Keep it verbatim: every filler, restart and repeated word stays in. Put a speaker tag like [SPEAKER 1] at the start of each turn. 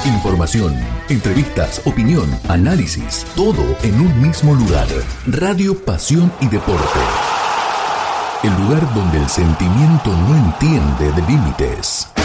[SPEAKER 1] Información, entrevistas, opinión, análisis, todo en un mismo lugar. Radio Pasión y Deporte. El lugar donde el sentimiento no entiende de límites.